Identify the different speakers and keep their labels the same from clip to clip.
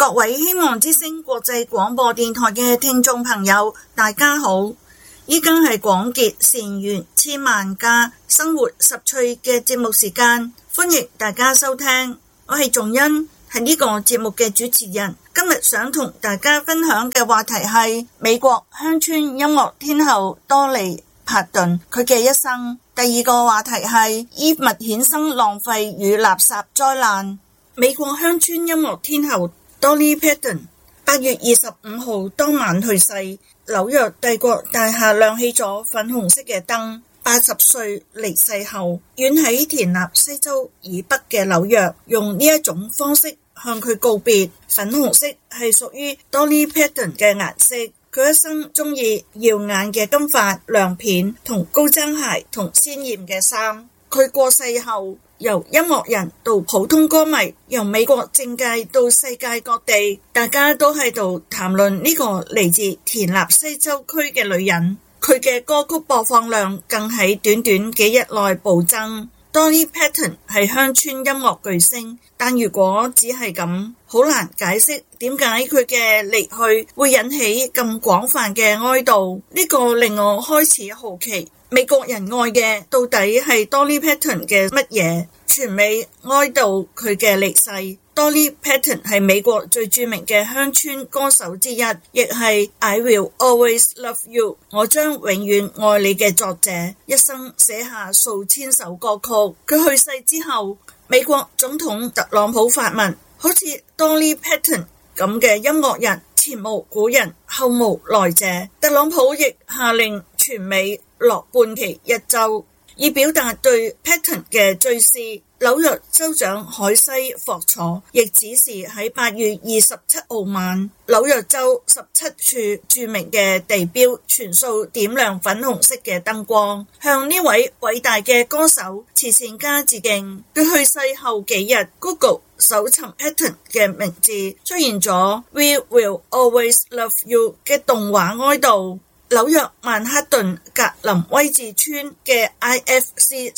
Speaker 1: 各位希望之聲國際廣播電台嘅聽眾朋友，大家好！依家係廣結善緣千萬家生活十趣嘅節目時間，歡迎大家收聽。我係仲恩，係呢個節目嘅主持人。今日想同大家分享嘅話題係美國鄉村音樂天后多莉帕頓佢嘅一生。第二個話題係衣物衍生浪費與垃圾災難。美國鄉村音樂天后多莉帕頓8月25號當晚去世，紐約帝國大廈亮起咗粉紅色嘅燈。80歲離世後，遠喺田納西州以北嘅紐約，用呢一種方式向佢告別。粉紅色係屬於多莉帕頓嘅顏色，佢一生中意耀眼嘅金髮、亮片同高踭鞋同鮮艷嘅衫。佢過世後，由音樂人到普通歌迷，由美國政界到世界各地，大家都喺度談論呢個嚟自田納西州區嘅女人。佢嘅歌曲播放量更喺短短幾日內暴增。多莉帕頓係鄉村音樂巨星，但如果只係咁，好難解釋點解佢嘅離去會引起咁廣泛嘅哀悼。呢個令我開始好奇，美國人愛嘅到底係多莉帕頓嘅乜嘢？全美哀悼佢嘅離世。多莉帕頓係美國最著名嘅鄉村歌手之一，亦係 I Will Always Love You 我將永遠愛你嘅作者，一生寫下數千首歌曲。佢去世之後，美國總統特朗普發文，好似多莉帕頓咁嘅音樂人前無古人後無來者。特朗普亦下令全美落半旗一周，以表達對帕頓嘅追思。紐約州長海西霍楚亦指示喺8月27號晚，紐約州17處著名嘅地標全數點亮粉紅色嘅燈光，向呢位偉大嘅歌手、慈善家致敬。佢去世後幾日， Google 搜尋帕頓嘅名字，出現咗 We Will Always Love You 嘅動畫哀悼。紐約曼克頓格林威治村嘅 IFC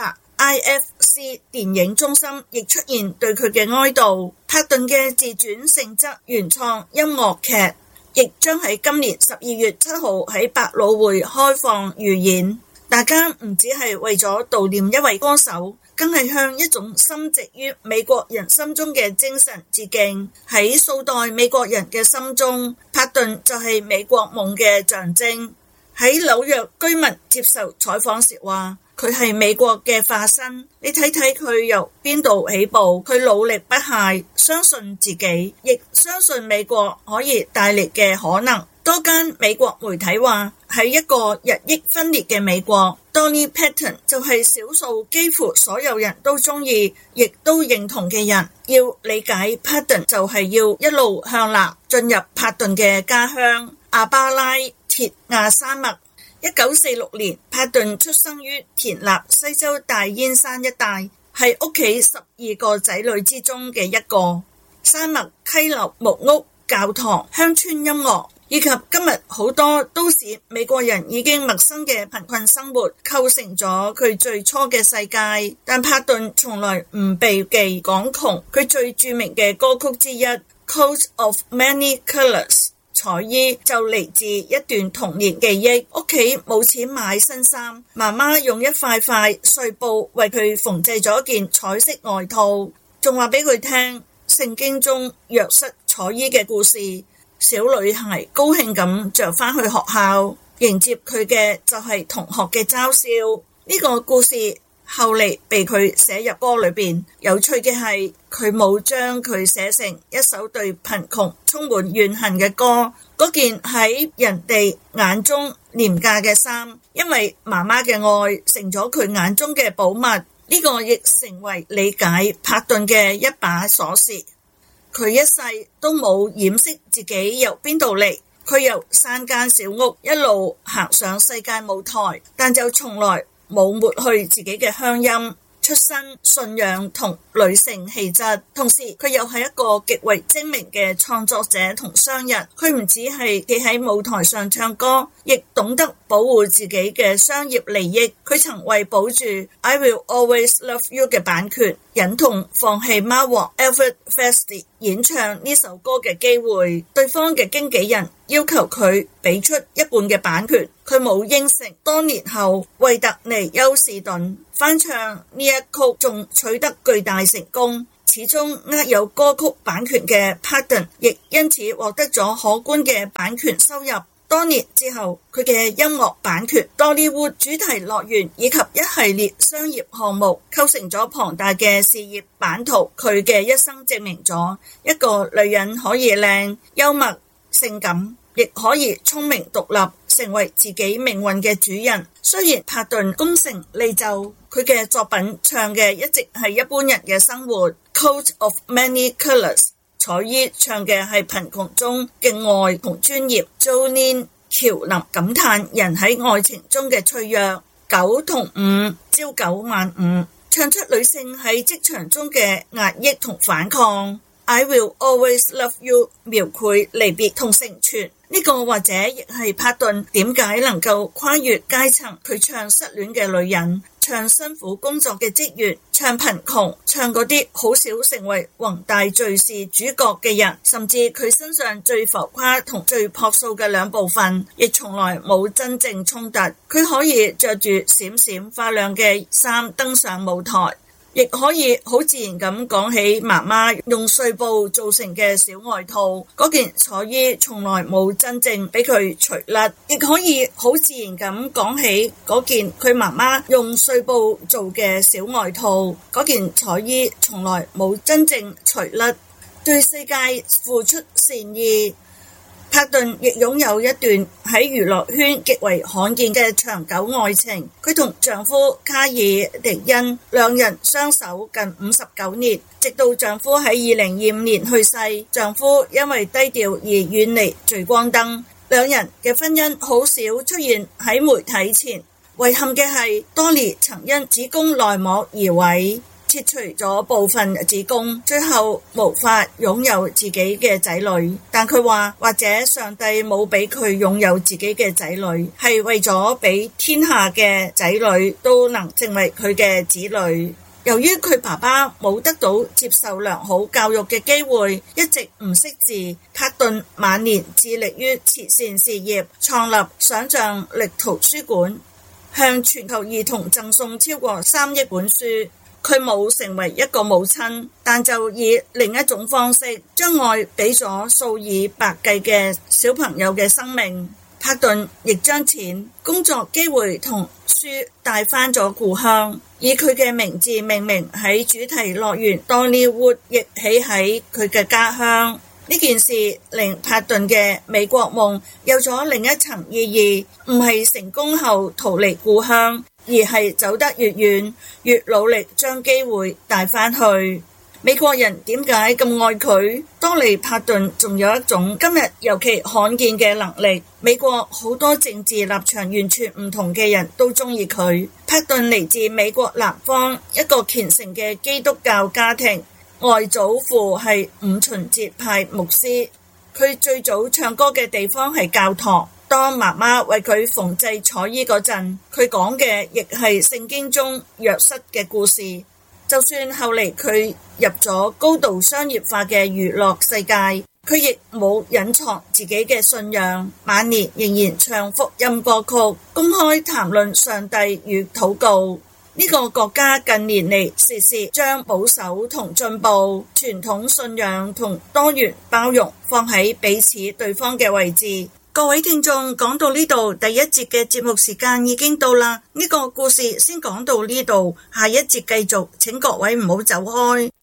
Speaker 1: Center、IFC 電影中心亦出現對佢嘅哀悼。帕頓嘅自傳性質原創音樂劇亦將喺今年12月7號喺百老匯開放預演。大家唔只係為咗悼念一位歌手，更係向一種深植於美國人心中嘅精神致敬。喺數代美國人嘅心中，帕頓就係美國夢嘅象徵。喺紐約居民接受採訪時話，佢係美國嘅化身。你睇睇佢由邊度起步，佢努力不懈，相信自己，亦相信美國可以帶嚟嘅可能。多間美國媒體話，喺一個日益分裂嘅美國，多莉帕頓就係少數幾乎所有人都中意亦都認同嘅人。要理解帕頓，就係要一路向南進入帕頓嘅家鄉阿巴拉鐵亞山脈。1946年，帕頓出生於田納西州大煙山一帶，係屋企12個仔女之中嘅一個。山脈、溪流、木屋、教堂、鄉村音樂，以及今日好多都市美國人已經陌生嘅貧困生活，構成咗佢最初嘅世界。但帕頓從來唔避忌講窮，佢最著名嘅歌曲之一《Coat of Many Colors》彩衣就嚟自一段童年記憶。屋企冇錢買新衫，媽媽用一塊塊碎布為佢縫製咗一件彩色外套，仲話俾佢聽聖經中約瑟彩衣嘅故事。小女孩高興咁着返去學校，迎接佢嘅就係同學嘅嘲笑。呢個故事後嚟被佢寫入歌裏邊。有趣嘅係，佢冇將佢寫成一首對貧窮充滿怨恨嘅歌。嗰件喺人哋眼中廉價嘅衫，因為媽媽嘅愛成咗佢眼中嘅寶物。呢個亦成為理解帕頓嘅一把鎖匙。佢一世都冇掩飾自己由邊度嚟，佢由山間小屋一路行上世界舞台，但就從來冇抹去自己嘅鄉音、出身、信仰同女性氣質。同時佢又係一個極為精明嘅創作者同商人。佢唔只係企喺舞台上唱歌，亦懂得保護自己嘅商業利益。佢曾為保住 I Will Always Love You 嘅版權， 忍痛放棄貓王 Elvis Presley 演唱呢首歌嘅機會。對方嘅經紀人要求佢俾出一半嘅版權，佢冇應承。多年後，惠特尼休士頓翻唱呢一曲仲取得巨大成功。始終握有歌曲版權嘅 Parton 亦因此獲得咗可觀嘅版權收入。多年之後，佢嘅音樂版權、多利活主題樂園以及一系列商業項目構成咗龐大嘅事業版圖。佢嘅一生證明咗一個女人可以靚、幽默、性感，亦可以聰明獨立，成為自己命運嘅主人。雖然帕頓功成利就，佢嘅作品唱嘅一直係一般人嘅生活。Coat of Many Colors， 彩衣唱嘅係貧窮中嘅愛同專業。Jolene 喬林感嘆人喺愛情中嘅脆弱。9同5朝九晚五，唱出女性喺職場中嘅壓抑同反抗。I will always love you， 描繪離別同成全。呢個或者亦係帕頓點解能夠跨越階層。佢唱失戀嘅女人，唱辛苦工作嘅職員，唱貧窮，唱嗰啲好少成為宏大敘事主角嘅人，甚至佢身上最浮誇同最樸素嘅兩部分，亦從來冇真正衝突。佢可以着住閃閃發亮嘅衫登上舞台，亦可以好自然咁講起媽媽用碎布做成嘅小外套，嗰件彩衣從來冇真正俾佢除甩，亦可以好自然咁講起嗰件佢媽媽用碎布做嘅小外套，嗰件彩衣從來冇真正除甩。對世界付出善意。帕頓亦擁有一段喺娛樂圈極為罕見嘅長久愛情。佢同丈夫卡爾迪恩兩人相守近59年，直到丈夫喺2025年去世。丈夫因為低調而遠離聚光燈，兩人嘅婚姻好少出現喺媒體前。遺憾嘅係，多莉曾因子宮內膜移位，切除咗部分子宮，最後無法擁有自己嘅仔女。但佢話，或者上帝冇俾佢擁有自己嘅仔女，係為咗俾天下嘅仔女都能成為佢嘅子女。由於佢爸爸冇得到接受良好教育嘅機會，一直唔識字，帕頓晚年致力於慈善事業，創立想像力圖書館，向全球兒童贈送超過3億本書。佢冇成為一個母親，但就以另一種方式將愛俾咗數以百計嘅小朋友嘅生命。帕頓亦將錢、工作機會同書帶返咗故鄉，以佢嘅名字命名喺主題樂園 Dollywood， 亦起喺佢嘅家鄉。呢件事令帕頓嘅美國夢有咗另一層意義，唔係成功後逃離故鄉，而係走得越遠，越努力將機會帶返去。美國人點解咁愛佢？多莉帕頓仲有一種今日尤其罕見嘅能力。美國好多政治立場完全唔同嘅人都中意佢。帕頓嚟自美國南方一個虔誠嘅基督教家庭，外祖父係五旬節派牧師。佢最早唱歌嘅地方係教堂。當媽媽為佢縫製彩衣嗰陣，佢講嘅亦係聖經中約瑟嘅故事。就算後嚟佢入咗高度商業化嘅娛樂世界，佢亦冇隱藏自己嘅信仰，晚年仍然唱福音歌曲，公開談論上帝與禱告。呢個國家近年嚟時時將保守同進步、傳統信仰同多元包容放喺彼此對方嘅位置。各位聽眾，講到呢度，第一節嘅節目時間已經到啦。呢個故事先講到呢度，下一節繼續，請各位唔好走開。